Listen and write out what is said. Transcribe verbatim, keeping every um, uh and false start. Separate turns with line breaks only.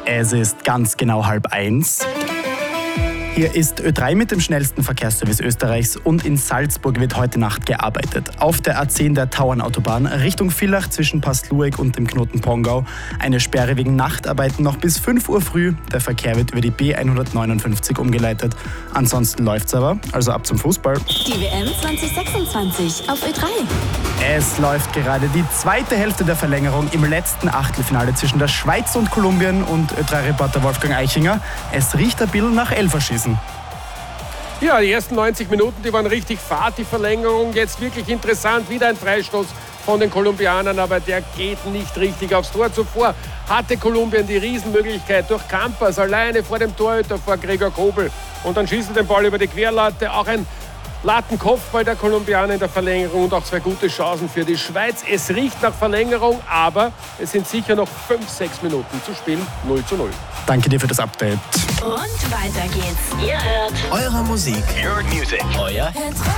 Es ist ganz genau halb eins. Hier ist Ö drei mit dem schnellsten Verkehrsservice Österreichs und in Salzburg wird heute Nacht gearbeitet. Auf der A zehn der Tauernautobahn Richtung Villach zwischen Passlueck und dem Knoten Pongau. Eine Sperre wegen Nachtarbeiten noch bis fünf Uhr früh. Der Verkehr wird über die B hundertneunundfünfzig umgeleitet. Ansonsten läuft's aber, also ab zum Fußball.
Die W M zwanzig sechsundzwanzig auf Ö drei.
Es läuft gerade die zweite Hälfte der Verlängerung im letzten Achtelfinale zwischen der Schweiz und Kolumbien und Ö drei-Reporter Wolfgang Eichinger. Es riecht ein bisschen nach Elferschießen.
Ja, die ersten neunzig Minuten, die waren richtig Fahrt, die Verlängerung jetzt wirklich interessant. Wieder ein Freistoß von den Kolumbianern, aber der geht nicht richtig aufs Tor. Zuvor hatte Kolumbien die Riesenmöglichkeit durch Campas alleine vor dem Torhüter, vor Gregor Kobel. Und dann schießt er den Ball über die Querlatte. Auch ein Lattenkopfball der Kolumbianer in der Verlängerung und auch zwei gute Chancen für die Schweiz. Es riecht nach Verlängerung, aber es sind sicher noch fünf, sechs Minuten zu spielen. null zu null.
Danke dir für das Update.
Und weiter geht's. Ihr hört
Eure Musik.
Your music.
Euer
Ö drei.